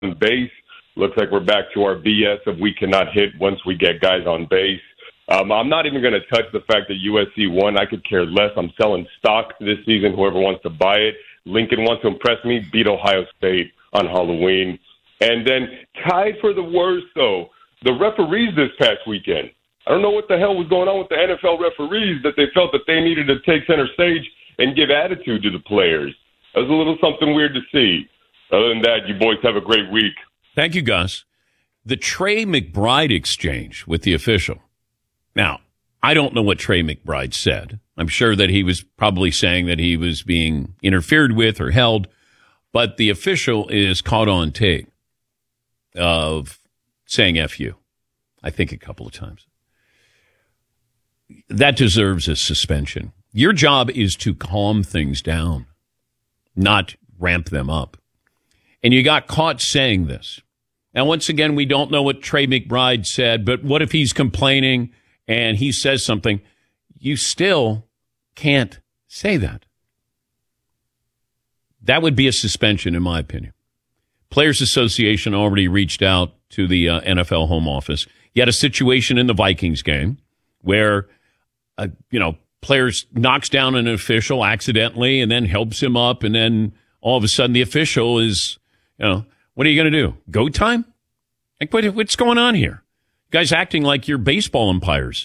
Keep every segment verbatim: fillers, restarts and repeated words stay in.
on base. Looks like we're back to our B S of we cannot hit once we get guys on base. Um, I'm not even going to touch the fact that U S C won. I could care less. I'm selling stock this season, whoever wants to buy it. Lincoln wants to impress me, beat Ohio State on Halloween. And then tied for the worst, though, the referees this past weekend. I don't know what the hell was going on with the N F L referees that they felt that they needed to take center stage and give attitude to the players. It was a little something weird to see. Other than that, you boys have a great week. Thank you, Gus. The Trey McBride exchange with the official. Now, I don't know what Trey McBride said. I'm sure that he was probably saying that he was being interfered with or held, but the official is caught on tape of saying F you, I think a couple of times. That deserves a suspension. Your job is to calm things down, not ramp them up. And you got caught saying this. Now, once again, we don't know what Trey McBride said, but what if he's complaining and he says something? You still can't say that. That would be a suspension, in my opinion. Players Association already reached out to the uh, N F L home office. You had a situation in the Vikings game where, uh, you know, players knocks down an official accidentally and then helps him up, and then all of a sudden the official is, you know, what are you going to do? Go time? Like, what, what's going on here? You guys acting like you're baseball umpires.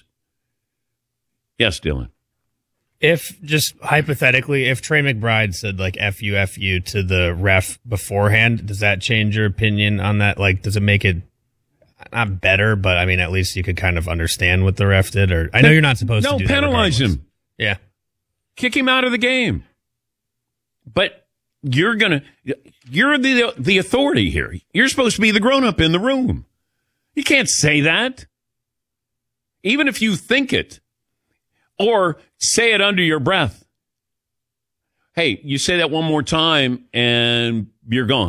Yes, Dylan. If, just hypothetically, if Trey McBride said, like, F you, F you to the ref beforehand, does that change your opinion on that? Like, does it make it not better, but, I mean, at least you could kind of understand what the ref did? Or I know you're not supposed no, to do that. No, penalize him. Yeah. Kick him out of the game. But you're going to, you're the the authority here. You're supposed to be the grown-up in the room. You can't say that. Even if you think it. Or say it under your breath. Hey, you say that one more time and you're gone.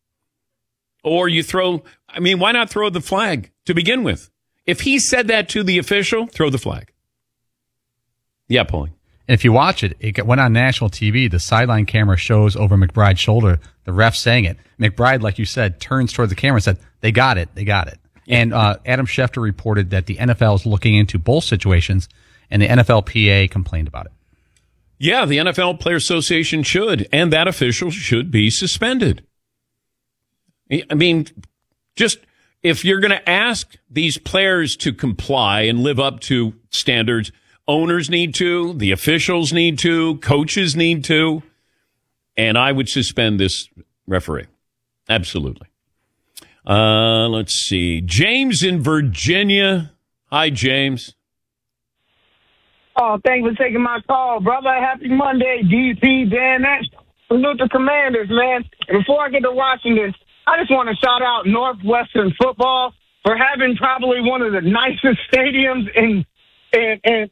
Or you throw, I mean, why not throw the flag to begin with? If he said that to the official, throw the flag. Yeah, Paulie. And if you watch it, it went on national T V. The sideline camera shows over McBride's shoulder, the ref saying it. McBride, like you said, turns toward the camera and said, they got it, they got it. And uh, Adam Schefter reported that the N F L is looking into both situations, and the N F L P A complained about it. Yeah, the N F L Player Association should, and that official should be suspended. I mean, just if you're going to ask these players to comply and live up to standards, owners need to, the officials need to, coaches need to, and I would suspend this referee. Absolutely. Uh, let's see. James in Virginia. Hi, James. Oh, thanks for taking my call, brother. Happy Monday, D P, Dan Nash. Salute the Commanders, man. And before I get to Washington, I just want to shout out Northwestern football for having probably one of the nicest stadiums in, in, in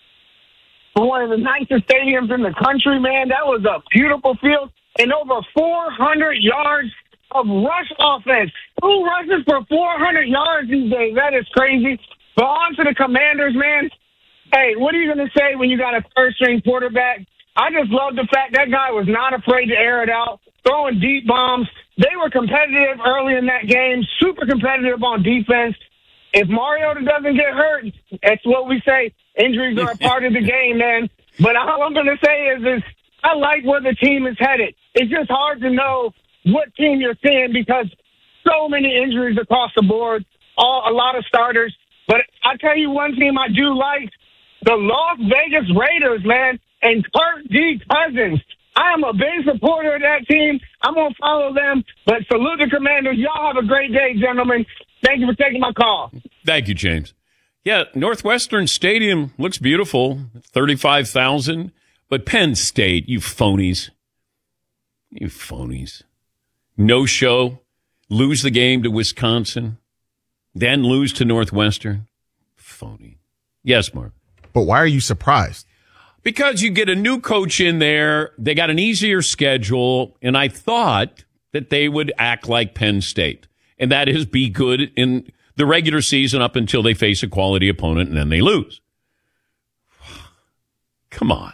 one of the nicest stadiums in the country, man. That was a beautiful field and over four hundred yards of rush offense. Who rushes for four hundred yards these days? That is crazy. But on to the Commanders, man. Hey, what are you going to say when you got a third-string quarterback? I just love the fact that guy was not afraid to air it out, throwing deep bombs. They were competitive early in that game, super competitive on defense. If Mariota doesn't get hurt, that's what we say. Injuries are a part of the game, man. But all I'm going to say is, is I like where the team is headed. It's just hard to know what team you're seeing because so many injuries across the board, all a lot of starters. But I tell you one team I do like, the Las Vegas Raiders, man, and Kirk D. Cousins. I am a big supporter of that team. I'm going to follow them. But salute the Commanders. Y'all have a great day, gentlemen. Thank you for taking my call. Thank you, James. Yeah, Northwestern Stadium looks beautiful, thirty-five thousand. But Penn State, you phonies. You phonies. No show. Lose the game to Wisconsin. Then lose to Northwestern. Phony. Yes, Mark. But why are you surprised? Because you get a new coach in there. They got an easier schedule. And I thought that they would act like Penn State. And that is be good in the regular season up until they face a quality opponent and then they lose. Come on.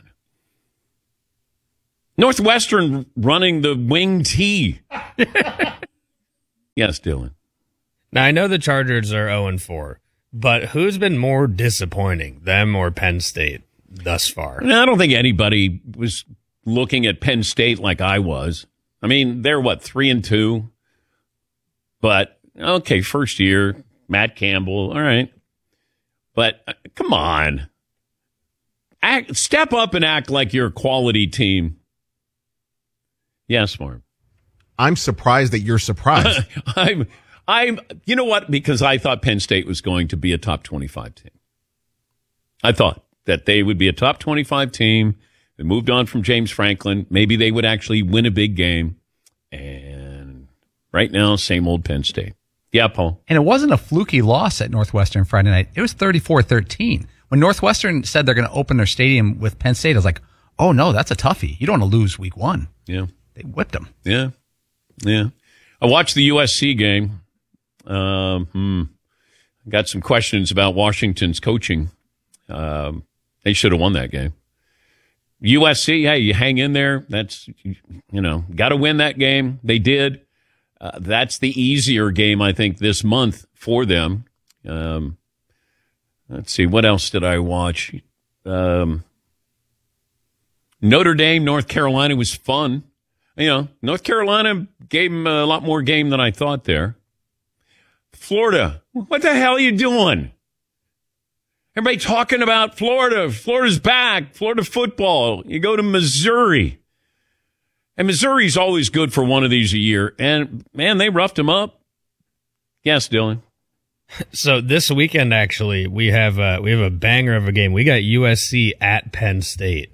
Northwestern running the wing T. Yes, Dylan. Now, I know the Chargers are oh and four, but who's been more disappointing, them or Penn State thus far? No, I don't think anybody was looking at Penn State like I was. I mean, they're, what, three and two? But, okay, first year, Matt Campbell, all right. But, uh, come on. Act, step up and act like you're a quality team. Yes, Mark. I'm surprised that you're surprised. I'm, I'm, you know what? Because I thought Penn State was going to be a top twenty-five team. I thought that they would be a top twenty-five team. They moved on from James Franklin. Maybe they would actually win a big game. And right now, same old Penn State. Yeah, Paul. And it wasn't a fluky loss at Northwestern Friday night. It was thirty-four thirteen. When Northwestern said they're going to open their stadium with Penn State, I was like, oh, no, that's a toughie. You don't want to lose week one. Yeah. They whipped them. Yeah. Yeah. I watched the U S C game. Um, hmm. Got some questions about Washington's coaching. Um, they should have won that game. U S C, hey, you hang in there. That's, you know, got to win that game. They did. Uh, that's the easier game, I think, this month for them. Um, let's see. What else did I watch? Um, Notre Dame, North Carolina was fun. You know, North Carolina gave them a lot more game than I thought there. Florida, what the hell are you doing? Everybody talking about Florida. Florida's back. Florida football. You go to Missouri. And Missouri's always good for one of these a year. And, man, they roughed them up. Yes, Dylan. So this weekend, actually, we have uh, we have a banger of a game. We got U S C at Penn State.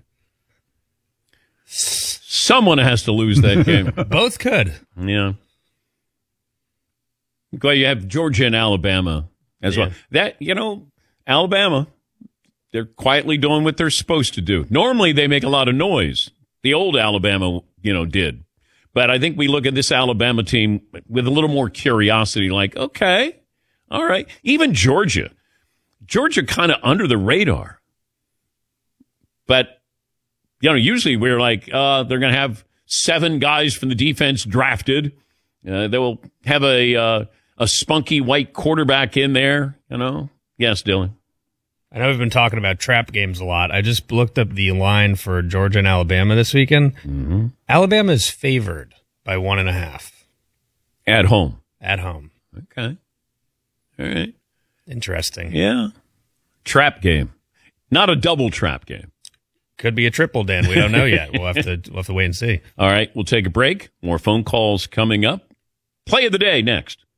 Someone has to lose that game. Both could. Yeah. Well, you have Georgia and Alabama as yeah. well. That, you know, Alabama, they're quietly doing what they're supposed to do. Normally, they make a lot of noise. The old Alabama, you know, did. But I think we look at this Alabama team with a little more curiosity, like, okay, all right. Even Georgia. Georgia kind of under the radar. But, you know, usually we're like, uh, they're going to have seven guys from the defense drafted. Uh, they will have a uh, a spunky white quarterback in there, you know. Yes, Dylan. I know we've been talking about trap games a lot. I just looked up the line for Georgia and Alabama this weekend. Mm-hmm. Alabama is favored by one and a half. At home. At home. Okay. All right. Interesting. Yeah. Trap game. Not a double trap game. Could be a triple, Dan. We don't know yet. We'll have to we'll have to wait and see. All right. We'll take a break. More phone calls coming up. Play of the day next.